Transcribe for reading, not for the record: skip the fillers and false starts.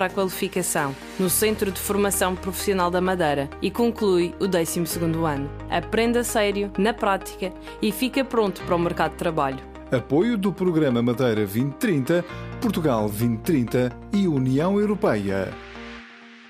a qualificação no Centro de Formação Profissional da Madeira e conclui o 12º ano. Aprende a sério, na prática e fica pronto para o mercado de trabalho. Apoio do Programa Madeira 2030, Portugal 2030 e União Europeia.